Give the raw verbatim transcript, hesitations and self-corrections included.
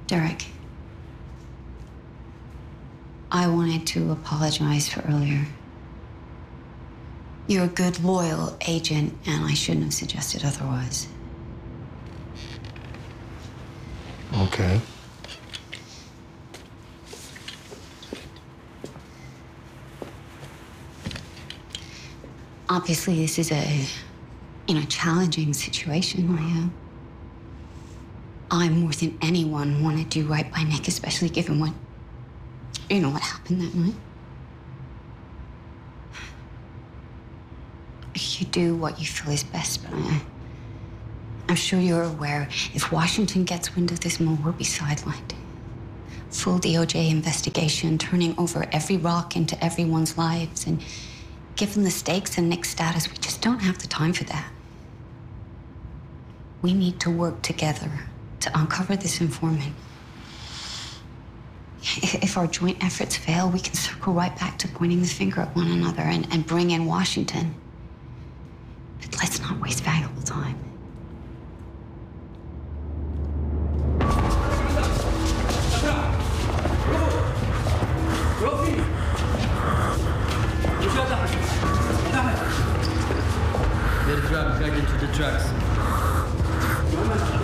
Derek, I wanted to apologize for earlier. You're a good, loyal agent, and I shouldn't have suggested otherwise. Okay. Obviously, this is a, you know, challenging situation. I, uh, I more than anyone want to do right by Nick, especially given what, you know, what happened that night. You do what you feel is best, but I, I'm sure you're aware if Washington gets wind of this more, we'll be sidelined. Full D O J investigation, turning over every rock into everyone's lives, and given the stakes and Nick's status, we just don't have the time for that. We need to work together to uncover this informant. If our joint efforts fail, we can circle right back to pointing the finger at one another and, and bring in Washington. But let's not waste valuable time. Let's drop back into the trucks.